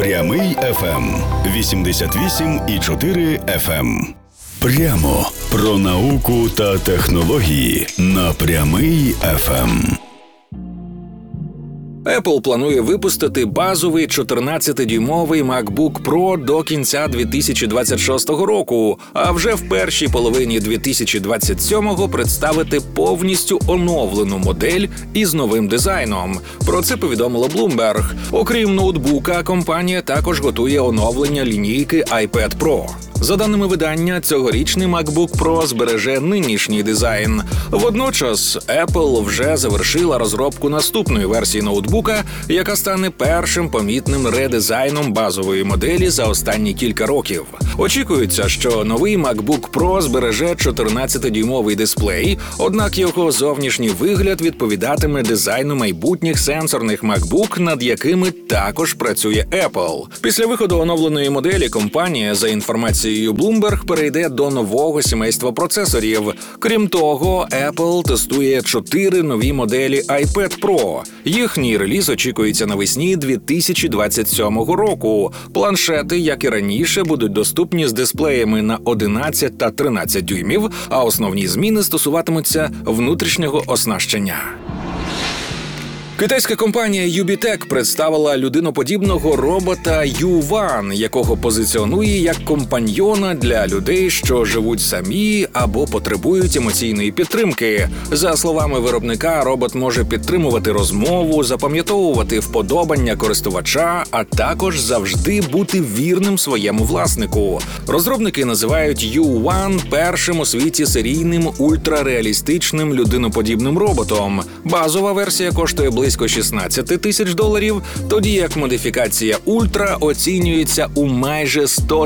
Прямий FM 88,4 FM. Прямо про науку та технології на Прямий FM. Apple планує випустити базовий 14-дюймовий MacBook Pro до кінця 2026 року, а вже в першій половині 2027-го представити повністю оновлену модель із новим дизайном. Про це повідомило Bloomberg. Окрім ноутбука, компанія також готує оновлення лінійки iPad Pro. За даними видання, цьогорічний MacBook Pro збереже нинішній дизайн. Водночас, Apple вже завершила розробку наступної версії ноутбука, яка стане першим помітним редизайном базової моделі за останні кілька років. Очікується, що новий MacBook Pro збереже 14-дюймовий дисплей, однак його зовнішній вигляд відповідатиме дизайну майбутніх сенсорних MacBook, над якими також працює Apple. Після виходу оновленої моделі компанія, за інформацією Bloomberg, перейде до нового сімейства процесорів. Крім того, Apple тестує 4 нові моделі iPad Pro. Їхній реліз очікується навесні 2027 року. Планшети, як і раніше, будуть доступні з дисплеями на 11 та 13 дюймів, а основні зміни стосуватимуться внутрішнього оснащення. Китайська компанія UBTech представила людиноподібного робота U1, якого позиціонує як компаньйона для людей, що живуть самі або потребують емоційної підтримки. За словами виробника, робот може підтримувати розмову, запам'ятовувати вподобання користувача, а також завжди бути вірним своєму власнику. Розробники називають U1 першим у світі серійним ультрареалістичним людиноподібним роботом. Базова версія коштує близько $16 тисяч, тоді як модифікація Ультра оцінюється у майже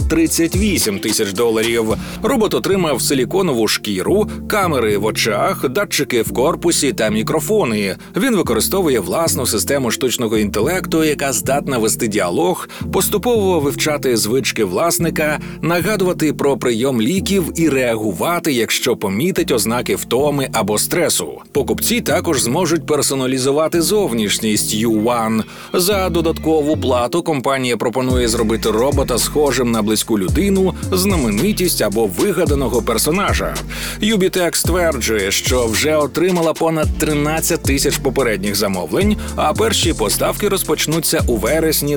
$138 тисяч. Робот отримав силіконову шкіру, камери в очах, датчики в корпусі та мікрофони. Він використовує власну систему штучного інтелекту, яка здатна вести діалог, поступово вивчати звички власника, нагадувати про прийом ліків і реагувати, якщо помітить ознаки втоми або стресу. Покупці також зможуть персоналізувати зовнішність U1. За додаткову плату компанія пропонує зробити робота схожим на близьку людину, знаменитість або вигаданого персонажа. UBTech стверджує, що вже отримала понад 13 тисяч попередніх замовлень, а перші поставки розпочнуться у вересні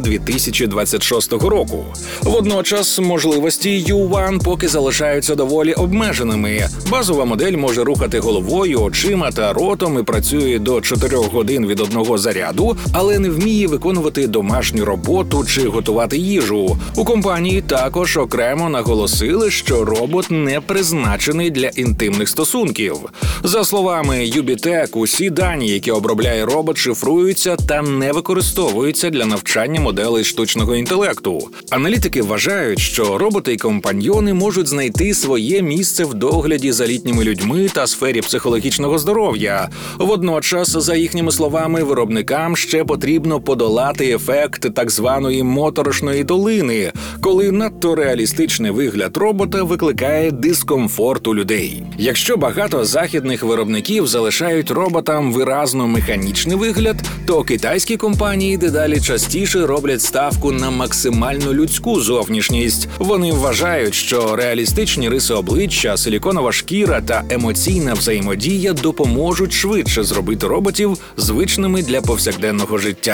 2026 року. Водночас можливості U1 поки залишаються доволі обмеженими. Базова модель може рухати головою, очима та ротом і працює до 4 годин від одного заряду, але не вміє виконувати домашню роботу чи готувати їжу. У компанії також окремо наголосили, що робот не призначений для інтимних стосунків. За словами UBTech, усі дані, які обробляє робот, шифруються та не використовуються для навчання моделей штучного інтелекту. Аналітики вважають, що роботи і компаньйони можуть знайти своє місце в догляді за літніми людьми та сфері психологічного здоров'я. Водночас, за їхніми словами, виробникам ще потрібно подолати ефект так званої моторошної долини, коли надто реалістичний вигляд робота викликає дискомфорт у людей. Якщо багато західних виробників залишають роботам виразно механічний вигляд, то китайські компанії дедалі частіше роблять ставку на максимально людську зовнішність. Вони вважають, що реалістичні риси обличчя, силіконова шкіра та емоційна взаємодія допоможуть швидше зробити роботів звичними для повсякденного життя.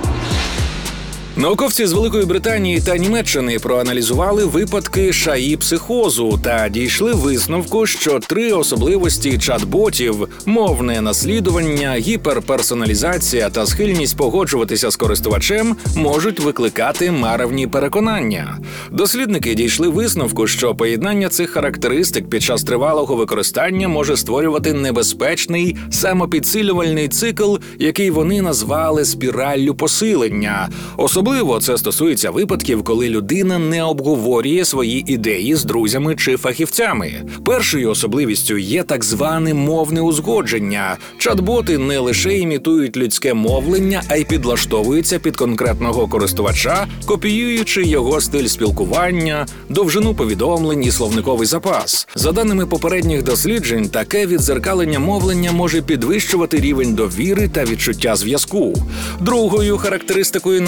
Науковці з Великої Британії та Німеччини проаналізували випадки ШАІ-психозу та дійшли висновку, що 3 особливості чат-ботів – мовне наслідування, гіперперсоналізація та схильність погоджуватися з користувачем – можуть викликати маревні переконання. Дослідники дійшли висновку, що поєднання цих характеристик під час тривалого використання може створювати небезпечний самопідсилювальний цикл, який вони назвали спіраллю посилення. Особливо це стосується випадків, коли людина не обговорює свої ідеї з друзями чи фахівцями. Першою особливістю є так зване мовне узгодження. Чат-боти не лише імітують людське мовлення, а й підлаштовуються під конкретного користувача, копіюючи його стиль спілкування, довжину повідомлень і словниковий запас. За даними попередніх досліджень, таке віддзеркалення мовлення може підвищувати рівень довіри та відчуття зв'язку. Другою характеристикою науковці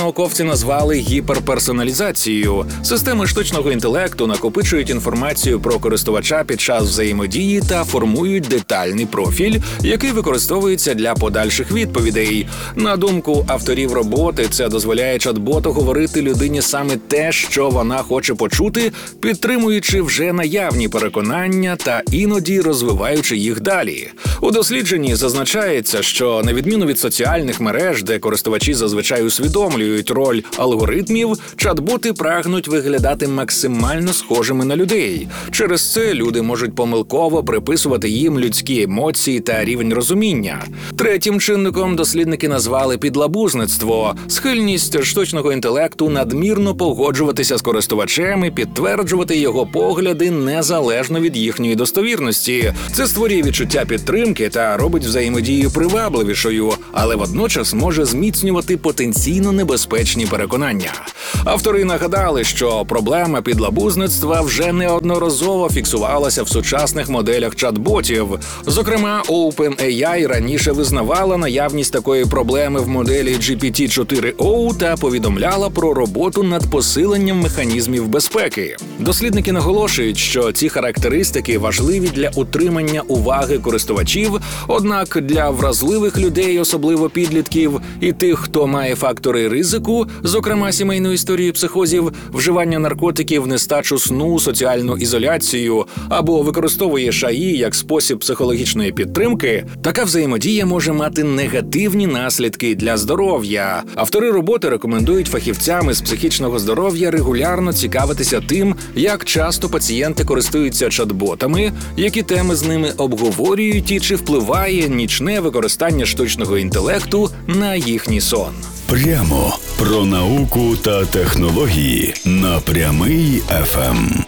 назвали гіперперсоналізацією. Системи штучного інтелекту накопичують інформацію про користувача під час взаємодії та формують детальний профіль, який використовується для подальших відповідей. На думку авторів роботи, це дозволяє чат-боту говорити людині саме те, що вона хоче почути, підтримуючи вже наявні переконання та іноді розвиваючи їх далі. У дослідженні зазначається, що на відміну від соціальних мереж, де користувачі зазвичай усвідомлюють роль алгоритмів, чат-боти прагнуть виглядати максимально схожими на людей. Через це люди можуть помилково приписувати їм людські емоції та рівень розуміння. Третім чинником дослідники назвали підлабузництво – схильність штучного інтелекту надмірно погоджуватися з користувачем і підтверджувати його погляди незалежно від їхньої достовірності. Це створює відчуття підтримки та робить взаємодію привабливішою, але водночас може зміцнювати потенційно небезпечні переконання. Автори нагадали, що проблема підлабузництва вже неодноразово фіксувалася в сучасних моделях чат-ботів. Зокрема, OpenAI раніше визнавала наявність такої проблеми в моделі GPT-4o та повідомляла про роботу над посиленням механізмів безпеки. Дослідники наголошують, що ці характеристики важливі для утримання уваги користувачів, однак для вразливих людей, особливо підлітків, і тих, хто має фактори ризику, зокрема сімейну історію психозів, вживання наркотиків, нестачу сну, соціальну ізоляцію або використовує ШАІ як спосіб психологічної підтримки, така взаємодія може мати негативні наслідки для здоров'я. Автори роботи рекомендують фахівцям із психічного здоров'я регулярно цікавитися тим, як часто пацієнти користуються чат-ботами, які теми з ними обговорюють і чи впливає нічне використання штучного інтелекту на їхній сон. Прямо про науку та технології на Прямий ФМ.